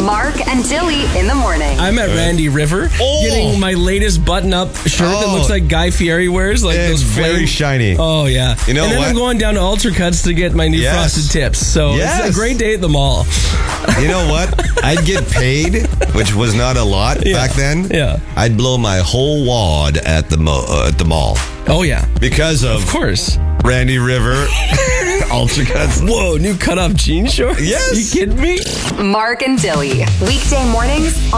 Mark and Dilly in the morning. I'm at Randy River getting my latest button-up shirt that looks like Guy Fieri wears, like It's those very shiny. Oh yeah. You know and then what? I'm going down to Ultra Cuts to get my new frosted tips. So it's a great day at the mall. You know what? I'd get paid, which was not a lot back then. Yeah. I'd blow my whole wad at the mall. Oh yeah. Because of course. Randy River, Ultra Cuts. Whoa, new cut-off jean shorts? Yes. You kidding me? Mark and Dilly. Weekday mornings